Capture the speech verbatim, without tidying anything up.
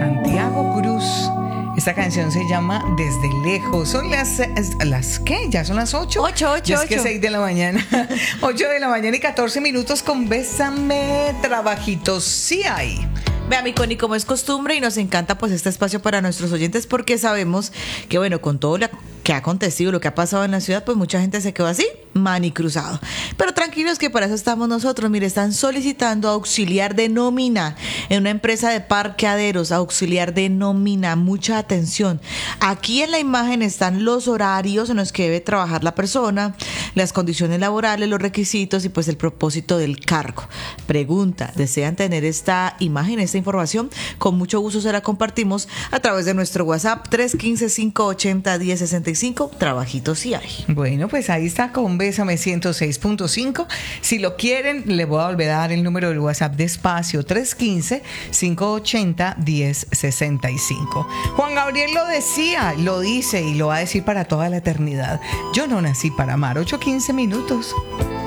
Santiago Cruz. Esta canción se llama Desde Lejos. Son las, ¿las qué? ¿Ya son las ocho? Ocho, ocho, ya es ocho. que seis de la mañana. Ocho de la mañana y catorce minutos con Bésame. Trabajitos sí hay. Vea, mi Connie, como es costumbre y nos encanta pues este espacio para nuestros oyentes porque sabemos que bueno, con todo lo que ha acontecido, lo que ha pasado en la ciudad, pues mucha gente se quedó así, manicruzado. Pero tranquilos que para eso estamos nosotros. Mire, están solicitando auxiliar de nómina en una empresa de parqueaderos, auxiliar de nómina. Mucha atención. Aquí en la imagen están los horarios en los que debe trabajar la persona, las condiciones laborales, los requisitos y pues el propósito del cargo. Pregunta, ¿desean tener esta imagen, esta información? Con mucho gusto se la compartimos a través de nuestro WhatsApp tres uno cinco, cinco ocho cero, uno cero seis cinco. Trabajitos sí hay. Bueno, pues ahí está con Bésame ciento seis punto cinco. Si lo quieren, le voy a volver a dar el número del WhatsApp despacio, tres uno cinco, cinco ocho cero, uno cero seis cinco. Juan Gabriel lo decía, lo dice y lo va a decir para toda la eternidad. Yo no nací para amar. ocho quince minutos.